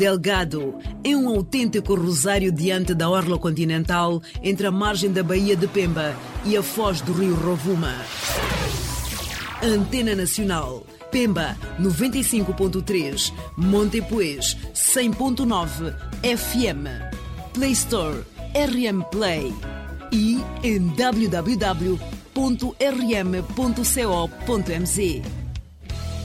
Delgado é um autêntico rosário diante da orla continental entre a margem da Baía de Pemba e a foz do rio Rovuma. Antena Nacional, Pemba 95.3, Montepuez 100.9 FM, Play Store RM Play e em www.rm.co.mz.